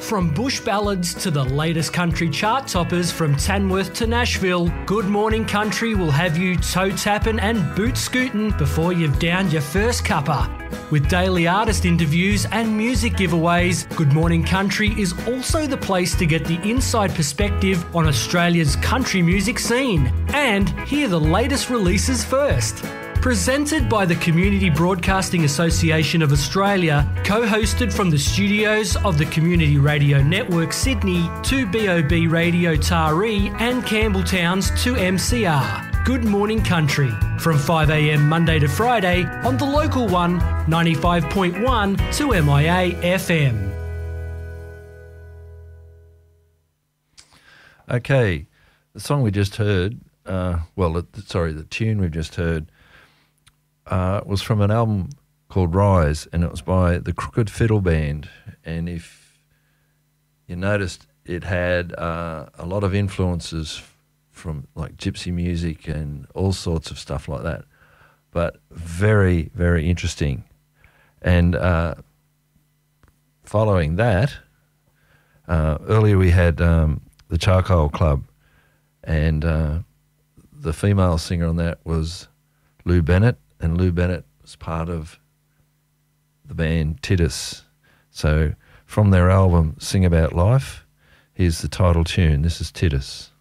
From bush ballads to the latest country chart toppers from Tamworth to Nashville, Good Morning Country will have you toe tapping and boot scooting before you've downed your first cuppa. With daily artist interviews and music giveaways, Good Morning Country is also the place to get the inside perspective on Australia's country music scene and hear the latest releases first. Presented by the Community Broadcasting Association of Australia, co-hosted from the studios of the Community Radio Network Sydney, 2BOB Radio Taree and Campbelltown's 2MCR. Good Morning Country, from 5am Monday to Friday on the local one, 95.1 2MIA FM. Okay, the song we just heard, the tune we've just heard, was from an album called Rise, and it was by the Crooked Fiddle Band. And if you noticed, it had a lot of influences from like gypsy music and all sorts of stuff like that, but very, very interesting. And following that, earlier we had the Charcoal Club, and the female singer on that was Lou Bennett. And Lou Bennett was part of the band Titus. So from their album Sing About Life, here's the title tune. This is Titus.